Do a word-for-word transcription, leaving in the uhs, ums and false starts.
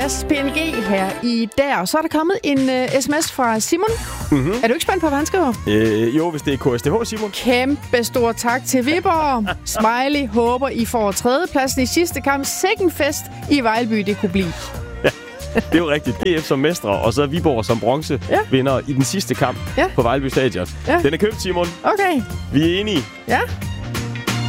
S P N G her i dag, og så er der kommet en uh, sms fra Simon. Mm-hmm. Er du ikke spændt på, hvad han skriver? Øh, jo, hvis det er K S D H, Simon. Kæmpe stor tak til Viborg. Smiley håber, I får tredjepladsen i sidste kamp. Sikken fest i Vejlby, det kunne blive. Ja, det er jo rigtigt. G F som mestre, og så Viborg som bronze ja. vinder i den sidste kamp ja. på Vejlby Stadion. Ja. Den er købt, Simon. Okay. Vi er enige. Ja.